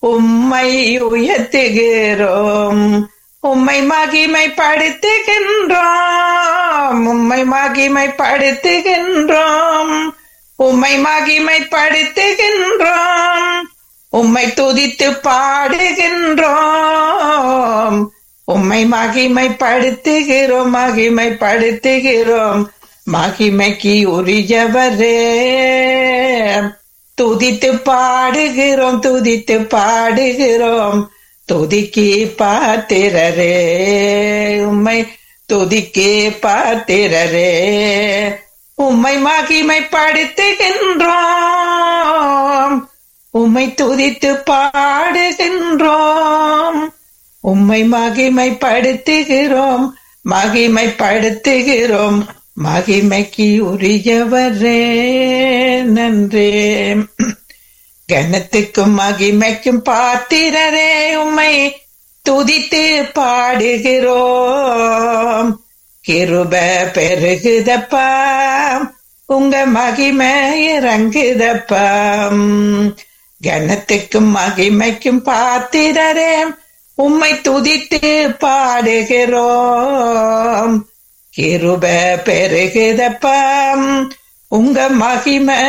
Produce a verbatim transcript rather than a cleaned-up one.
உம்மை உயர்த்துகிறோம், உம்மை மகிமைப்படுத்துகின்றோம், உம்மை மகிமைப்படுத்துகின்றோம், உம்மை மகிமைப்படுத்துகின்றோம், உம்மை துதித்து பாடுகின்றோம், உம்மை மகிமைப்படுத்துகிறோம், மகிமைப்படுத்துகிறோம். மகிமைக்கு உரியவரே, துதித்து பாடுகிறோம், துதித்து பாடுகிறோம். துதிக்கு பாத்திரரே, உம்மை துதிக்கு பாத்திரரே, உம்மை மகிமைப்படுத்துகின்றோம், உம்மை துதித்து பாடுகின்றோம், உம்மை மகிமைப்படுத்துகிறோம், மகிமைப்படுத்துகிறோம். மகிமைக்கு உரியவரே நன்றே. கனத்துக்கும் மகிமைக்கும் பாத்திரரே, உம்மை துதித்து பாடுகிறோம். கிருப பெருகுதப்பா, உங்க மகிமை இறங்குதப்பா. கனத்துக்கும் மகிமைக்கும் பாத்திரரே, உம்மை துதித்து பாடுகிறோம். கிருப பெருகுதப்பா, உங்க மகிமை